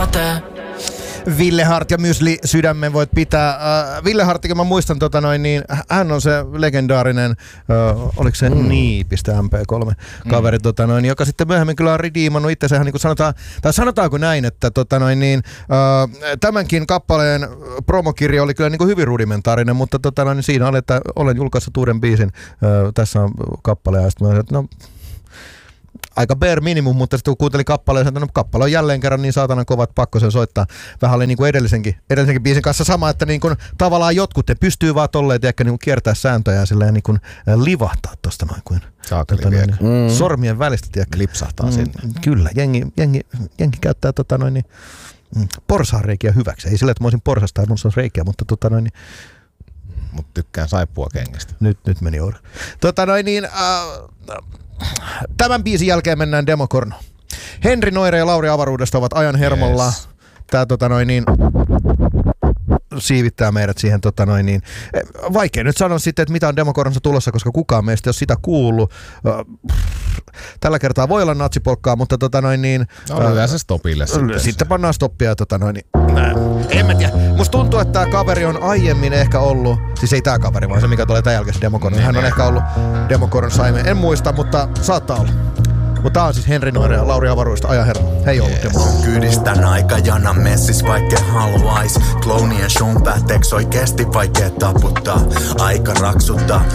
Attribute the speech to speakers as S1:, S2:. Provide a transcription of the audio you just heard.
S1: mä teen.
S2: Ville Hart ja Mysli sydämen voit pitää. Ville Hartikin mä muistan, niin hän on se legendaarinen, oliko se MP3 kaveri, joka sitten myöhemmin kyllä on redeemannut itsensä ihan niin kuin sanotaan, tai sanotaanko näin, että tämänkin kappaleen promokirja oli kyllä niin kuin hyvin rudimentaarinen, mutta siinä oli, että olen julkaissut uuden biisin, tässä on kappale, ja sitten mä sanoin, että aika bare minimum, mutta sitten kun kuuntelin kappaleen, että kappale on jälleen kerran niin saatanan kovat, pakko sen soittaa. Vähän oli niin kuin edellisenkin biisin kanssa sama, että niin kuin tavallaan jotkut te pystyy vaan tolleen, tiedäkö, niin kuin kiertää sääntöjä ja silleen niin kuin livahtaa tosta noin kuin sormien välistä, tiedäkö.
S3: Lipsahtaa sinne.
S2: Kyllä, jengi käyttää porsaanreikiä hyväksi. Ei sille, että mä olisin porsasta ja mun se on reikiä, mutta
S3: Mut tykkään saippua kengistä.
S2: Nyt meni oura. Tämän biisin jälkeen mennään Demokorno. Henri Noire ja Lauri Avaruudesta ovat ajan hermolla. Yes. Tää siivittää meidät siihen vaikea nyt sanoa sitten, että mitä on Demokornossa tulossa, koska kukaan meistä ei ole sitä kuullut. Tällä kertaa voi olla natsipolkkaa, mutta
S3: yleensä stopille
S2: sitten pannaan stoppia en mä tiedä. Musta tuntuu, että tää kaveri on aiemmin ehkä ollut, siis ei tää kaveri, vaan se mikä tulee tämän jälkeen Demokorno. Hän on ehkä ollut Demokornossa aiemmin, en muista, mutta saattaa olla. Mutta tää on siis Henri Noire ja Lauri Avaruudesta ajan hermo. Hei ollut Demokorno.
S4: Kyydistän aikajana messis vaikka haluais. Kloonien shown päätteeksi oikeesti vaikea taputtaa. Aika raksuttaa.